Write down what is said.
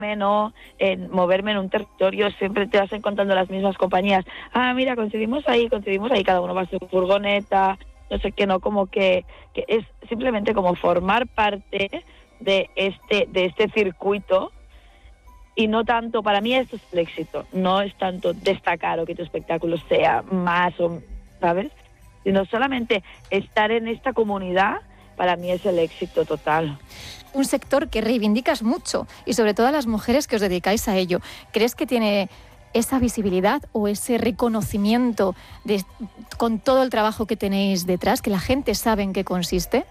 ¿no? En moverme en un territorio, siempre te vas encontrando las mismas compañías. Ah, mira, coincidimos ahí, cada uno va a su furgoneta, no sé qué, no, como que es simplemente como formar parte de este circuito. Y no tanto, para mí esto es el éxito, no es tanto destacar o que tu espectáculo sea más, o, ¿sabes? Sino solamente estar en esta comunidad, para mí es el éxito total. Un sector que reivindicas mucho y sobre todo a las mujeres que os dedicáis a ello. ¿Crees que tiene esa visibilidad o ese reconocimiento con todo el trabajo que tenéis detrás, que la gente sabe en qué consiste?